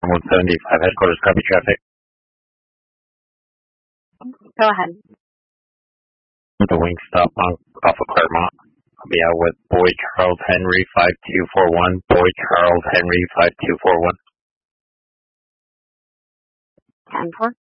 175 headquarters, copy traffic. Go ahead. The wing stop off of Claremont. I'll be out with Boyd Charles Henry 5241. Boyd Charles Henry 5241. 10-4.